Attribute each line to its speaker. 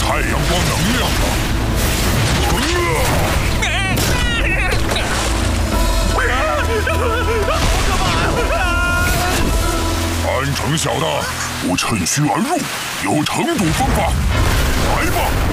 Speaker 1: 太阳光能量了。安城小的，我趁虚而入，有城堵方法，来吧！